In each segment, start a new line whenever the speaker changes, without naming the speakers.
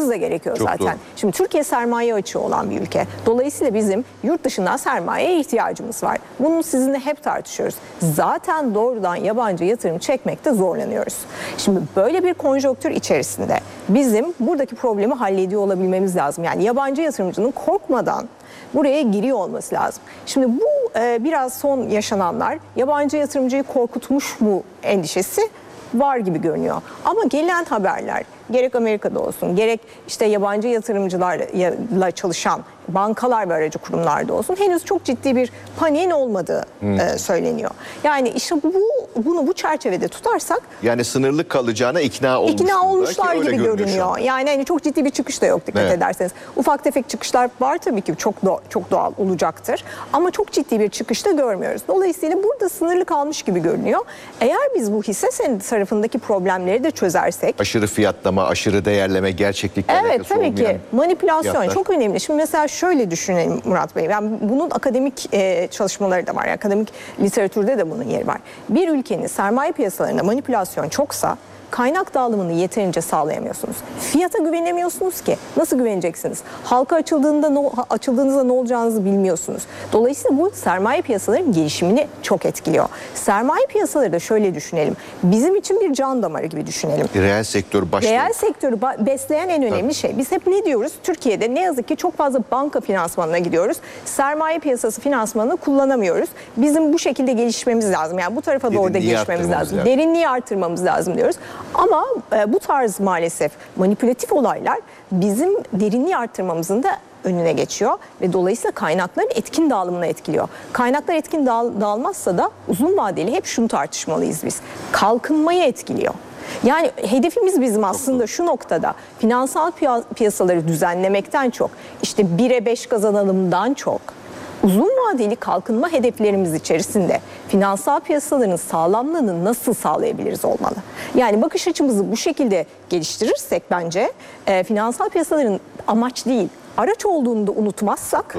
yapmamız da gerekiyor
Çok
zaten.
doğru.
Şimdi Türkiye sermaye açığı olan bir ülke. Dolayısıyla bizim yurt dışından sermayeye ihtiyacımız var. Bunu sizinle hep tartışıyoruz. Zaten doğrudan yabancı yatırım çekmekte zorlanıyoruz. Şimdi böyle bir konjonktür içerisinde bizim buradaki problemi hallediyor olabilmemiz lazım. Yani yabancı yatırımcının korkmadan buraya giriyor olması lazım. Şimdi bu biraz son yaşananlar yabancı yatırımcıyı korkutmuş mu endişesi var gibi görünüyor. Ama gelen haberler gerek Amerika'da olsun gerek işte yabancı yatırımcılarla çalışan bankalar ve aracı kurumlarda olsun henüz çok ciddi bir paniğin olmadığı söyleniyor. Yani işte bunu bu çerçevede tutarsak
yani sınırlı kalacağına ikna
olmuşlar gibi görünüyor. Yani hani çok ciddi bir çıkış da yok dikkat ederseniz. Ufak tefek çıkışlar var tabii ki çok doğal olacaktır. Ama çok ciddi bir çıkış da görmüyoruz. Dolayısıyla burada sınırlı kalmış gibi görünüyor. Eğer biz bu hisse senedi tarafındaki problemleri de çözersek.
Aşırı fiyatlama, aşırı değerleme, gerçeklikle
evet tabii ki manipülasyon
fiyatlar
çok önemli. Şimdi mesela şöyle düşünelim Murat Bey. Yani bunun akademik çalışmaları da var. Yani akademik literatürde de bunun yeri var. Bir ülkenin sermaye piyasalarında manipülasyon çoksa kaynak dağılımını yeterince sağlayamıyorsunuz. Fiyata güvenemiyorsunuz ki. Nasıl güveneceksiniz? Halka açıldığınızda ne olacağınızı bilmiyorsunuz. Dolayısıyla bu sermaye piyasalarının gelişimini çok etkiliyor. Sermaye piyasaları da şöyle düşünelim. Bizim için bir can damarı gibi düşünelim.
Reel sektör başlıyor.
Reel sektörü besleyen en önemli şey. Biz hep ne diyoruz? Türkiye'de ne yazık ki çok fazla banka finansmanına gidiyoruz. Sermaye piyasası finansmanını kullanamıyoruz. Bizim bu şekilde gelişmemiz lazım. Yani bu tarafa doğru da gelişmemiz lazım. Derinliği artırmamız lazım diyoruz. Ama bu tarz maalesef manipülatif olaylar bizim derinliği arttırmamızın da önüne geçiyor ve dolayısıyla kaynakların etkin dağılımına etkiliyor. Kaynaklar etkin dağılmazsa da uzun vadeli hep şunu tartışmalıyız biz. Kalkınmayı etkiliyor. Yani hedefimiz bizim aslında şu noktada finansal piyasaları düzenlemekten çok işte 1'e 5 kazanalımdan çok uzun vadeli kalkınma hedeflerimiz içerisinde finansal piyasaların sağlamlığını nasıl sağlayabiliriz olmalı. Yani bakış açımızı bu şekilde geliştirirsek bence finansal piyasaların amaç değil, araç olduğunu da unutmazsak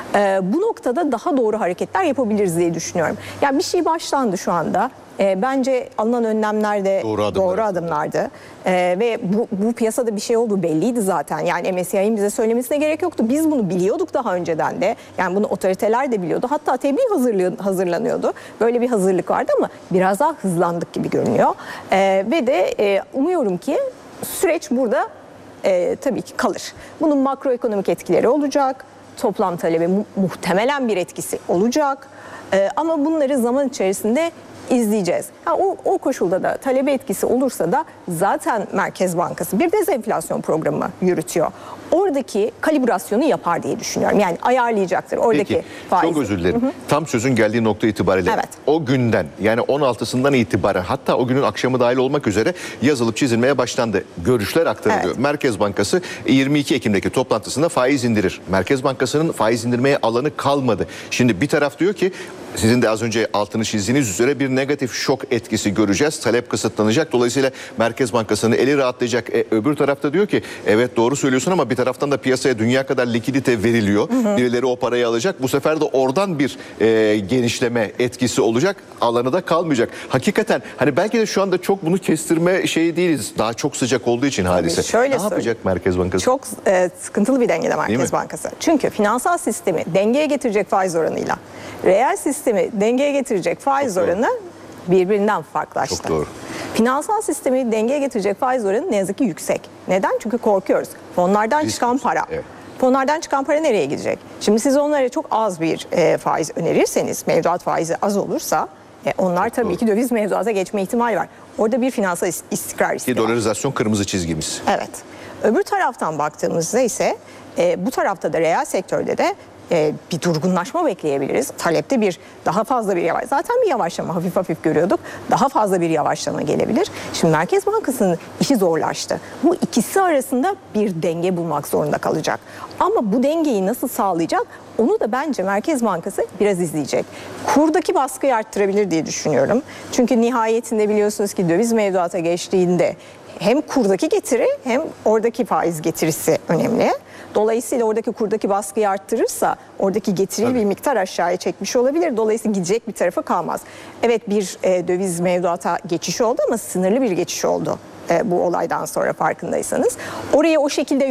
bu noktada daha doğru hareketler yapabiliriz diye düşünüyorum. Yani bir şey başlandı şu anda. Bence alınan önlemler de doğru adımlardı. Ve bu piyasada bir şey olduğu belliydi zaten. Yani MSCI'nin bize söylemesine gerek yoktu. Biz bunu biliyorduk daha önceden de. Yani bunu otoriteler de biliyordu. Hatta tebliğ hazırlanıyordu. Böyle bir hazırlık vardı ama biraz daha hızlandık gibi görünüyor. Ve de umuyorum ki süreç burada tabii ki kalır. Bunun makroekonomik etkileri olacak. Toplam talebe muhtemelen bir etkisi olacak. Ama bunları zaman içerisinde izleyeceğiz. O koşulda da talebe etkisi olursa da zaten Merkez Bankası bir dezenflasyon programı yürütüyor. Oradaki kalibrasyonu yapar diye düşünüyorum. Yani ayarlayacaktır oradaki faizi.
Çok özür dilerim. Tam sözün geldiği nokta itibariyle o günden yani 16'sından itibaren hatta o günün akşamı dahil olmak üzere yazılıp çizilmeye başlandı. Görüşler aktarılıyor. Merkez Bankası 22 Ekim'deki toplantısında faiz indirir. Merkez Bankası'nın faiz indirmeye alanı kalmadı. Şimdi bir taraf diyor ki sizin de az önce altını çizdiğiniz üzere bir negatif şok etkisi göreceğiz. Talep kısıtlanacak. Dolayısıyla Merkez Bankası'nın eli rahatlayacak. Öbür tarafta diyor ki evet doğru söylüyorsun ama bir taraftan da piyasaya dünya kadar likidite veriliyor. Birileri o parayı alacak. Bu sefer de oradan bir genişleme etkisi olacak. Alanı da kalmayacak. Hakikaten hani belki de şu anda çok bunu kestirme şeyi değiliz. Daha çok sıcak olduğu için hadise.
Şöyle
ne yapacak Merkez Bankası?
Çok sıkıntılı bir dengede Merkez Bankası. Çünkü finansal sistemi dengeye getirecek faiz oranıyla reel sistemi dengeye getirecek faiz oranı birbirinden farklılaştı.
Çok doğru.
Finansal sistemi dengeye getirecek faiz oranı ne yazık ki yüksek. Neden? Çünkü korkuyoruz. Fonlardan çıkan para. Fonlardan çıkan para nereye gidecek? Şimdi siz onlara çok az bir faiz önerirseniz, mevduat faizi az olursa onlar tabii ki döviz mevduata geçme ihtimali var. Orada bir finansal istikrar istiyor.
Ki dolarizasyon kırmızı çizgimiz.
Evet. Öbür taraftan baktığımızda ise bu tarafta da reel sektörde de bir durgunlaşma bekleyebiliriz. Talepte daha fazla bir yavaş. Zaten bir yavaşlama hafif hafif görüyorduk. Daha fazla bir yavaşlama gelebilir. Şimdi Merkez Bankası'nın işi zorlaştı. Bu ikisi arasında bir denge bulmak zorunda kalacak. Ama bu dengeyi nasıl sağlayacak? Onu da bence Merkez Bankası biraz izleyecek. Kurdaki baskıyı arttırabilir diye düşünüyorum. Çünkü nihayetinde biliyorsunuz ki döviz mevduata geçtiğinde hem kurdaki getiri hem oradaki faiz getirisi önemli. Dolayısıyla oradaki kurdaki baskıyı arttırırsa oradaki getiriyi bir miktar aşağıya çekmiş olabilir. Dolayısıyla gidecek bir tarafı kalmaz. Evet bir döviz mevduata geçiş oldu ama sınırlı bir geçiş oldu bu olaydan sonra farkındaysanız. Oraya o şekilde